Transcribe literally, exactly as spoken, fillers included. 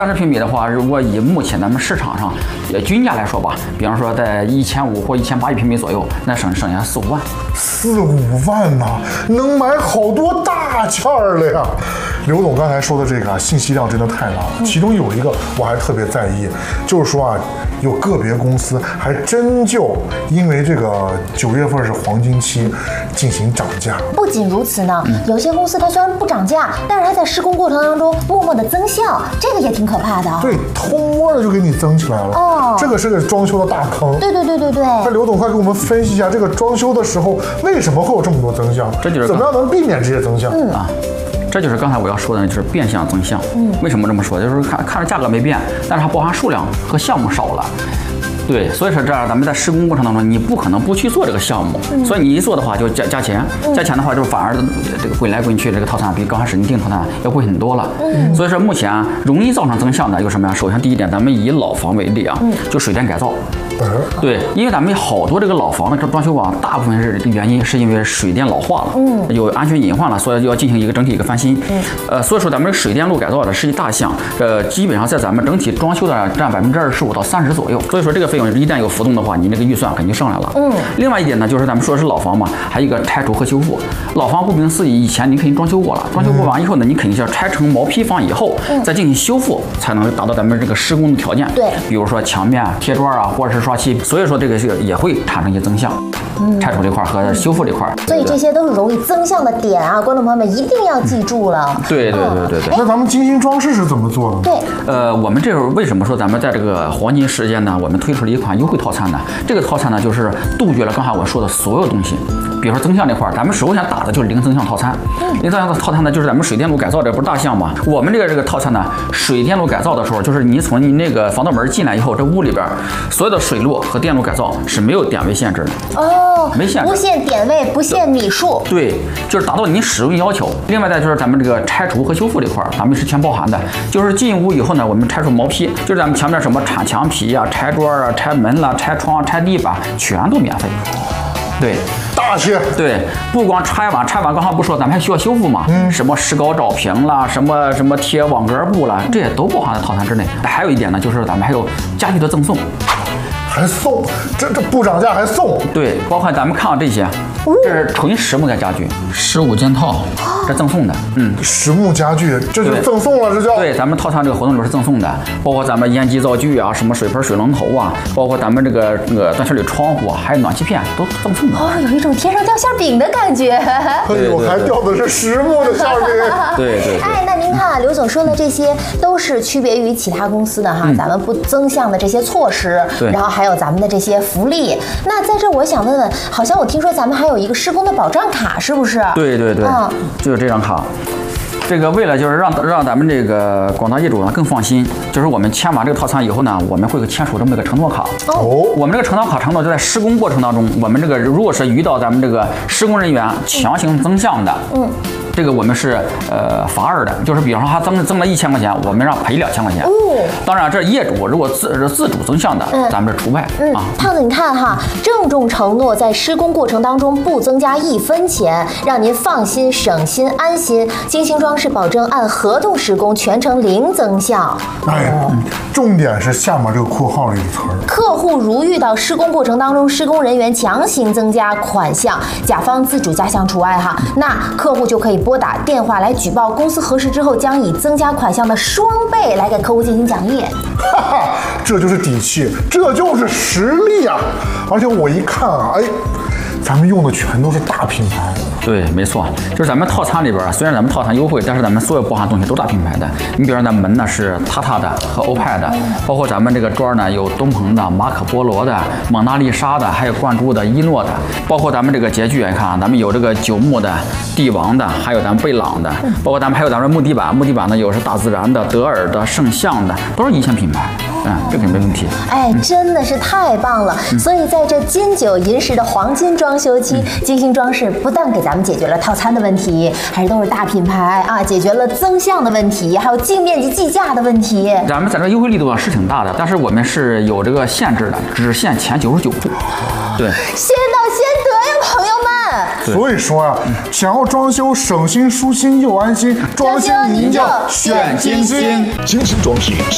三十平米的话，如果以目前咱们市场上呃均价来说吧，比方说在一千五或一千八一平米左右，那省省下四五万。 四五万呐、啊，能买好多大件儿了呀！刘总刚才说的这个信息量真的太大了，其中有一个我还特别在意，就是说啊，有个别公司还真就因为这个九月份是黄金期进行涨价。 不仅如此呢，嗯、有些公司它虽然不涨价，但是它在施工过程当中默默的增效，这个也挺可怕的。 对，偷摸的就给你增起来了。哦，这个是个装修的大坑。 对对对对对。 那刘总快给我们分析一下，这个装修的时候为什么会有这么多增项？ 这就是怎么样能避免这些增项？ 嗯啊。这就是刚才我要说的，就是变相增项。嗯，为什么这么说？就是看看着价格没变，但是它包含数量和项目少了。对，所以说这样咱们在施工过程当中，你不可能不去做这个项目，嗯、所以你一做的话就加加钱，加钱的话就反而这个滚来滚去，这个套餐比刚开始你定套餐要贵很多了。嗯，所以说目前容易造成增项的有什么呀？首先第一点，咱们以老房为例啊，嗯、就水电改造。对，因为咱们好多这个老房的装修啊，大部分是原因是因为水电老化了，嗯，有安全隐患了，所以要进行一个整体一个翻新。嗯，呃，所以说咱们水电路改造的是一大项，呃，基本上在咱们整体装修的占百分之二十五到三十左右。所以说这个费用一旦有浮动的话，你那个预算肯定上来了。嗯，另外一点呢，就是咱们说的是老房嘛，还有一个拆除和修复。老房顾名思义，以前你肯定装修过了，装修过完以后呢，你肯定是要拆成毛坯房以后，嗯、再进行修复，才能达到咱们这个施工的条件。 对， 比如说墙面贴砖啊，或者是刷漆。所以说这个是也会产生一些增项，嗯，拆除这块和修复这块。 所以这些都是容易增项的点啊，观众朋友们一定要记住了。 嗯、对对对对对。 那咱们精心装饰是怎么做的？ 对， 呃，我们这时候为什么说咱们在这个黄金时间呢？我们推出了一款优惠套餐呢？这个套餐呢，就是杜绝了刚才我说的所有东西。比如说增项这块，咱们首先打的就是零增项套餐。零增项的套餐呢，就是咱们水电路改造这不是大项嘛？我们这个这个套餐呢，水电路改造的时候，就是你从你那个防盗门进来以后，这屋里边所有的水路和电路改造是没有点位限制的。 哦， 没限制， 不限点位，不限米数。 对，就是达到你使用要求。另外再就是咱们这个拆除和修复这块，咱们是全包含的。就是进屋以后呢，我们拆除毛坯，就是咱们墙面什么铲墙皮啊、拆砖啊、拆门啦、拆窗、拆地板，全都免费。对， 大些。 对，不光拆完，拆完刚才不说，咱们还需要修复嘛？嗯，什么石膏照平啦，什么什么贴网格布啦，这些都包含在套餐之内。还有一点呢，就是咱们还有家具的赠送。 还送，这这不涨价还送？ 对，包括咱们看到这些，这是纯实木的家具，十五件套，这赠送的。嗯， 实木家具，这就赠送了，这叫。 对，咱们套餐这个活动里是赠送的，包括咱们烟机灶具啊，什么水盆、水龙头啊，包括咱们这个那个断舍离窗户啊，还有暖气片都赠送的。 哦，有一种天上掉馅饼的感觉。 哎呦，还掉的是实木的馅饼。 对对。 哎，那您看，刘总说的这些都是区别于其他公司的哈，嗯、咱们不增项的这些措施，然后还。还有咱们的这些福利，那在这我想问问，好像我听说咱们还有一个施工的保障卡，是不是？ 对对对，嗯，就是这张卡。这个为了就是让让咱们这个广大业主呢更放心，就是我们签完这个套餐以后呢，我们会签署这么一个承诺卡。哦，我们这个承诺卡承诺就在施工过程当中，我们这个如果是遇到咱们这个施工人员强行增项的，嗯。这个我们是呃罚二的，就是比方说他增增了一千块钱，我们让赔两千块钱。哦，当然这业主如果自是自主增项的，嗯、咱们是除外。 嗯，啊，胖子你看哈，郑重承诺在施工过程当中不增加一分钱，让您放心、省心、安心。金星装饰保证按合同施工，全程零增项。 哎，嗯、重点是下面这个括号里的词儿。 客户如遇到施工过程当中施工人员强行增加款项，甲方自主加项除外哈，那客户就可以拨打电话来举报，公司核实之后将以增加款项的双倍来给客户进行奖励。 哈哈，这就是底气，这就是实力啊！而且我一看啊，哎，咱们用的全都是大品牌。 对，没错，就是咱们套餐里边，虽然咱们套餐优惠，但是咱们所有包含东西都大品牌的。你比如说，咱门呢是塔塔的和欧派的，包括咱们这个砖呢有东鹏的、马可波罗的、蒙娜丽莎的，还有灌注的、一诺的，包括咱们这个洁具，你看啊，咱们有这个九牧的、帝王的，还有咱们贝朗的，包括咱们还有咱们木地板，木地板呢有是大自然的、德尔的、圣象的，都是一线品牌。嗯，这个没问题。 哎，真的是太棒了！嗯、所以在这金九银十的黄金装修期，嗯、金星装饰不但给咱们解决了套餐的问题，还是都是大品牌啊，解决了增项的问题，还有净面积计价的问题。 咱们在这优惠力度啊是挺大的，但是我们是有这个限制的，只限前九十九户。对， 先到先得呀，朋友们。 所以说啊，想要装修省心舒心又安心，装修您就选金星。 金星装饰